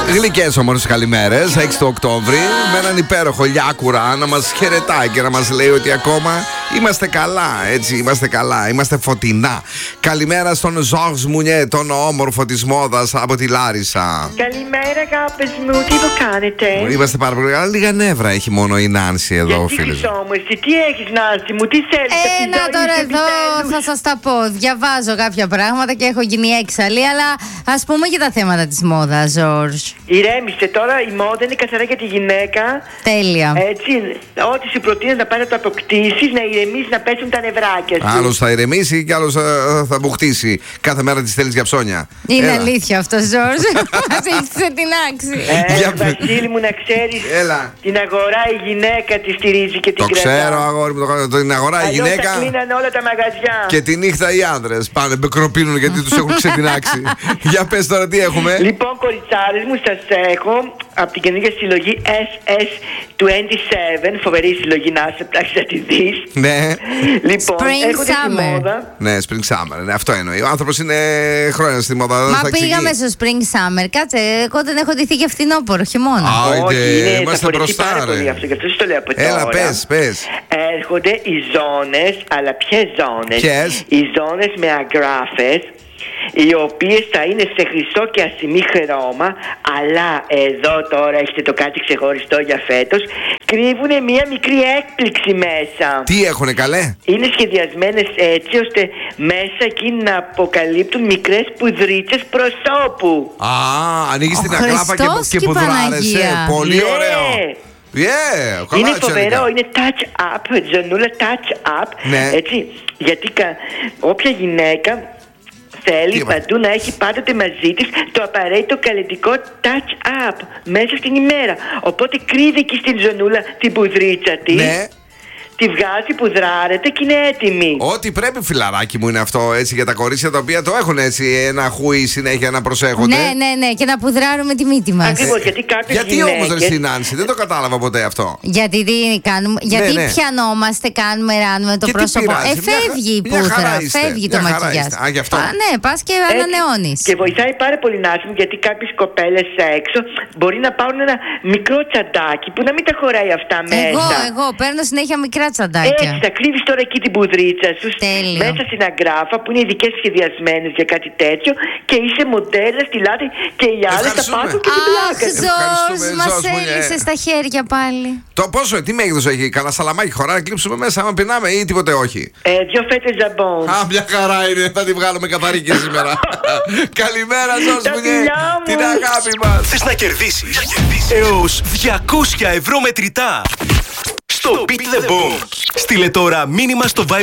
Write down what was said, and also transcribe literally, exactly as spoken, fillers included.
Γλυκές όμως καλημέρες, έξι του Οκτώβρη, με έναν υπέροχο Λιάκουρα να μας χαιρετάει και να μας λέει ότι ακόμα είμαστε καλά, έτσι, είμαστε καλά, είμαστε φωτεινά. Καλημέρα στον Ζορζ Μουνιέ, τον όμορφο της μόδας από τη Λάρισα. Καλημέρα, αγάπες μου, τι το κάνετε? Είμαστε πάρα πολύ καλά. Λίγα νεύρα έχει μόνο η Νάνση εδώ, φίλε. Γιατί όμως, τι έχεις, Νάνση μου, τι θέλεις? Ε, να τώρα εδώ θα σας τα πω. Διαβάζω κάποια πράγματα και έχω γίνει έξαλλη, αλλά ας πούμε και τα θέματα της μόδας, Ζορζ. Ηρέμησε τώρα, η μόδα είναι καθαρά για τη γυναίκα. Τέλεια. Έτσι, ό,τι σου προτείνει να πάει να το αποκτήσεις, να ηρεμήσεις, να πέσουν τα νευράκια σου. Άλλος θα ηρεμήσει και άλλος θα, θα μπουχτίσει. Κάθε μέρα τη θέλεις για ψώνια. Είναι Έλα. αλήθεια αυτό, Ζορζ. Μας έχεις ξετινάξει. Ε, Για- Βασίλη μου, να ξέρεις, Έλα. την αγορά η γυναίκα τη στηρίζει και την Το κρατά. ξέρω, αγόρι μου, το, την αγορά η Αλλιώς γυναίκα. θα κλείνανε όλα τα μαγαζιά. Και τη νύχτα οι άντρες πάνε, μπεκροπίνουν γιατί τους έχουν ξετινάξει. Για πες τώρα τι έχουμε. Λοιπόν, κοριτσάρες μου, σας έχω από την καινούργια συλλογή ες ες είκοσι επτά, φοβερή συλλογή, να σε ψάξεις να τη δεις. Ναι. Λοιπόν, Spring έρχονται στη Summer. μόδα. Ναι, Spring Summer, ναι, αυτό εννοεί. Ο άνθρωπος είναι χρόνια στη μόδα. δεν Μα θα εξηγεί. πήγαμε στο Spring Summer. Κάτσε, εγώ δεν έχω ντυθεί για φθινόπωρο, χειμώνα. Α, Όχι, Άιντε, είναι, θα είμαστε φορεθεί μπροστά, πάρα ρε. πολύ αυτό, γι' αυτό σας το λέω από τώρα. Έλα, πες, πες. Έρχονται οι ζώνες, αλλά ποιες ζώνες? Ποιες? Οι ζώνες με αγγράφες, οι οποίες θα είναι σε χρυσό και ασημί χρώμα, αλλά εδώ τώρα έχετε το κάτι ξεχωριστό για φέτος, κρύβουν μια μικρή έκπληξη μέσα. Τι έχουνε καλέ. Είναι σχεδιασμένες έτσι ώστε μέσα εκεί να αποκαλύπτουν μικρές πουδρίτσες προσώπου. Α, ανοίγεις Ο την αγράφα και, Χριστός και και η πουδράρεσαι. Παναγία. Πολύ Ναι. ωραίο. Yeah, καλά, Είναι έτσι, φοβερό, Ανίκα. είναι touch up, ζωνούλα touch up. Ναι. Έτσι, γιατί κα- όποια γυναίκα θέλει Τι είπα? παντού να έχει πάντοτε μαζί της το απαραίτητο καλλιτικό touch up μέσα στην ημέρα. Οπότε κρύβει εκεί στην ζωνούλα την πουδρίτσα της. Ναι. Τη βγάζει, πουδράρεται και είναι έτοιμη. Ό,τι πρέπει, φιλαράκι μου, είναι αυτό έτσι για τα κορίτσια τα οποία το έχουν έτσι ένα χούι συνέχεια να προσέχονται. Ναι, ναι, ναι, και να πουδράρουμε τη μύτη μας. Ακριβώς, γιατί κάποιες Γιατί γυναίκες... όμως, ρε Νάνση, δεν το κατάλαβα ποτέ αυτό. Γιατί τι κάνουμε, γιατί ναι. πιανόμαστε, κάνουμε, ράνουμε το Και τι πρόσωπο. πειράζει, Ε, μια φεύγει η χα- μια χαρά πούδρα, είστε, φεύγει μια το χαρά μακιγιάζ. είστε. Α, γι' αυτό. ναι, πας και Έτσι, ανανεώνεις. Και βοηθάει πάρα πολύ να άσχημο, γιατί κάποιες κοπέλες έξω μπορεί να πάρουν ένα μικρό τσαντάκι που να μην τα χωράει αυτά μέσα. Εγώ, εγώ παίρνω συνέχεια μικρά τσαντάκια. Έτσι, θα κρύβεις τώρα εκεί την πουδρίτσα σου Τέλειο. μέσα στην αγγράφα που είναι ειδικές σχεδιασμένες για κάτι τέτοιο και είσαι μοντέλα στη λάτη και οι άλλες θα Ευχαριστούμε. πάρουν και την Αχ, πλάκα. Ζορζ, Ευχαριστούμε, μας Ζορζ μου, ναι. έλυσε στα χέρια πάλι. Το πόσο, τι μέγεθος έχει, κανένα σαλαμάκι χωρά να κλείψουμε μέσα, άμα πεινάμε ή τίποτε όχι. Ε, δύο φέτες ζαμπόν. Α, μια χαρά είναι, θα τη βγάλουμε καθαρή και σήμερα. Καλημέρα, Ζορζ Τα μου, φιλιά μου. την αγάπη μας. Θες να κερδίσεις έως διακόσια ευρώ μετρητά στο Beat the Boom. Στείλε τώρα μήνυμα στο Viber